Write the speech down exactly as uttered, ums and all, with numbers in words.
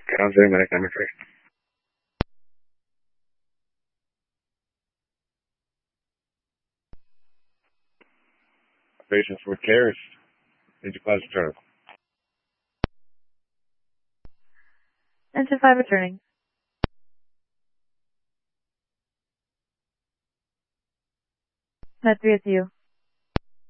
Counseling medical number three. Patient for care is Interclass return. Engine five returning. Med three is you.